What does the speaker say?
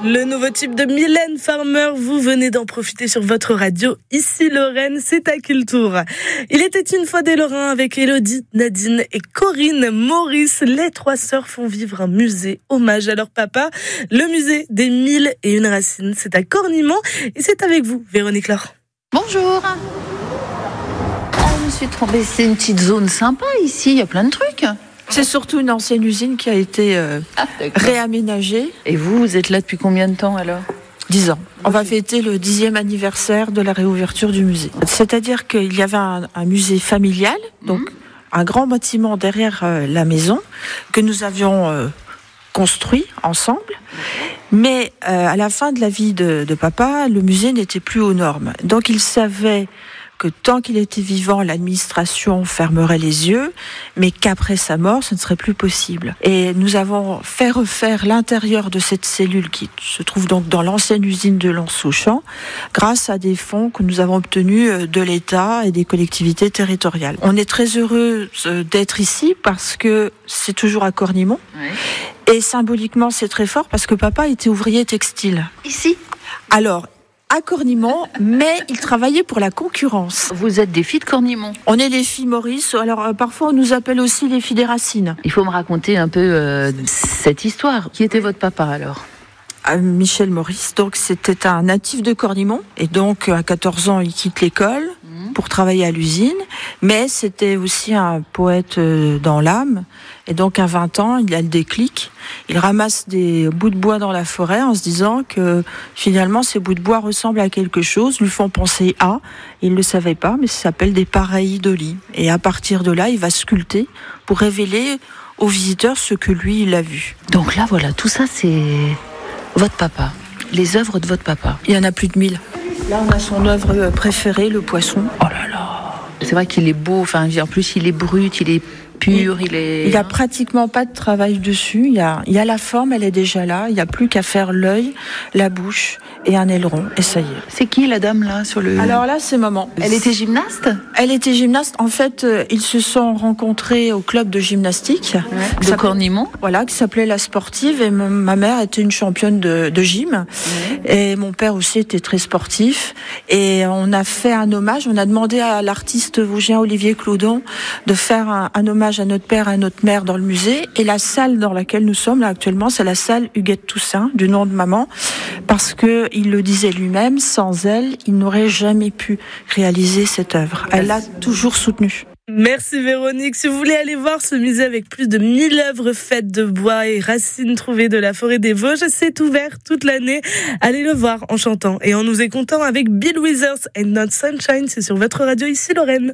Le nouveau tube de Mylène Farmer, vous venez d'en profiter sur votre radio. Ici Lorraine, c'est à Culture. Il était une fois des Lorrains avec Élodie, Nadine et Corinne Maurice. Les trois sœurs font vivre un musée hommage à leur papa. Le musée des 1001 racines, c'est à Cornimont et c'est avec vous, Véronique Laure. Bonjour. Je me suis trompée, c'est une petite zone sympa ici, il y a plein de trucs. C'est surtout une ancienne usine qui a été réaménagée. Et vous êtes là depuis combien de temps alors ? 10 ans. On va fêter le 10e anniversaire de la réouverture du musée. C'est-à-dire qu'il y avait un musée familial, donc un grand bâtiment derrière la maison que nous avions construit ensemble. Mais à la fin de la vie de papa, le musée n'était plus aux normes. Donc il savait que tant qu'il était vivant, l'administration fermerait les yeux, mais qu'après sa mort, ce ne serait plus possible. Et nous avons fait refaire l'intérieur de cette cellule qui se trouve donc dans l'ancienne usine de Lens-Auchan, grâce à des fonds que nous avons obtenus de l'État et des collectivités territoriales. On est très heureux d'être ici parce que c'est toujours à Cornimont. Oui. Et symboliquement, c'est très fort parce que papa était ouvrier textile. Ici ? Alors, à Cornimont, mais il travaillait pour la concurrence. Vous êtes des filles de Cornimont ? On est les filles Maurice, alors parfois on nous appelle aussi les filles des Racines. Il faut me raconter un peu cette histoire. Qui était votre papa alors ? Michel Maurice, donc c'était un natif de Cornimont, et donc à 14 ans il quitte l'école pour travailler à l'usine, mais c'était aussi un poète dans l'âme, et donc à 20 ans il a le déclic, il ramasse des bouts de bois dans la forêt en se disant que finalement ces bouts de bois ressemblent à quelque chose, lui font penser à, il ne le savait pas, mais ça s'appelle des pareidolie, et à partir de là il va sculpter pour révéler aux visiteurs ce que lui il a vu. Donc là voilà, tout ça c'est votre papa, les œuvres de votre papa. Il y en a plus de 1000. Là, on a son œuvre préférée, le poisson. Oh là là. C'est vrai qu'il est beau, enfin, en plus il est brut, il est pur, il n'y a pratiquement pas de travail dessus. Il y a la forme, elle est déjà là. Il n'y a plus qu'à faire l'œil, la bouche et un aileron, et ça y est. C'est qui la dame là sur le... Alors là, c'est maman. Elle était gymnaste ? Elle était gymnaste. En fait, ils se sont rencontrés au club de gymnastique. Ouais. De Cornimont ? Voilà, qui s'appelait La Sportive. Et ma mère était une championne de gym. Ouais. Et mon père aussi était très sportif. Et on a fait un hommage. On a demandé à l'artiste vosgien Olivier Cloudon de faire un hommage à notre père et à notre mère dans le musée. Et la salle dans laquelle nous sommes là actuellement, c'est la salle Huguette Toussaint, du nom de maman. Parce que il le disait lui-même, sans elle, il n'aurait jamais pu réaliser cette œuvre. Elle l'a toujours soutenue. Merci Véronique. Si vous voulez aller voir ce musée avec plus de 1000 œuvres faites de bois et racines trouvées de la forêt des Vosges, c'est ouvert toute l'année. Allez le voir en chantant et en nous écoutant avec Bill Withers and Not Sunshine. C'est sur votre radio ici Lorraine.